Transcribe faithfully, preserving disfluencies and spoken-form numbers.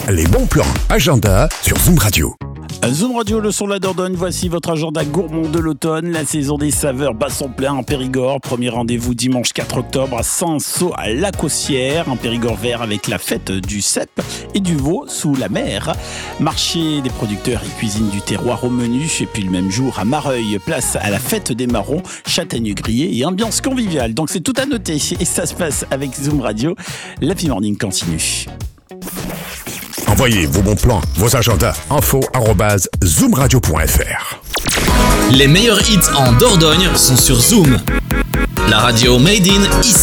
les bons plans agenda sur Zoom Radio. Zoom Radio, le son de la Dordogne, voici votre agenda gourmand de l'automne. La saison des saveurs bat son plein en Périgord. Premier rendez-vous dimanche quatre octobre à Saint-Saulx à Lacossière. Un Périgord vert avec la fête du cèpe et du veau sous la mer. Marché des producteurs et cuisine du terroir au menu. Et puis le même jour à Mareuil, place à la fête des marrons, châtaignes grillées et ambiance conviviale. Donc c'est tout à noter et ça se passe avec Zoom Radio. L'Happy Morning continue. Envoyez vos bons plans, vos agendas, info arobase zoom radio point f r. Les meilleurs hits en Dordogne sont sur Zoom. La radio made in ici.